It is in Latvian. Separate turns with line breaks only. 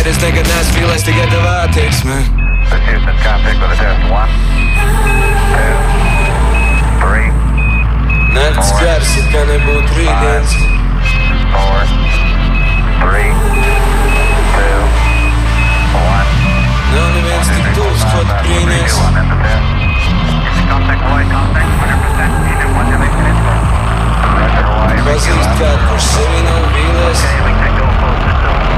es nekad neesmu mīlējis tikai tev attieksmi.
Houston, contact with a test. 1, 2, 3.
Nakts gars, it kā nebūtu rītdienas.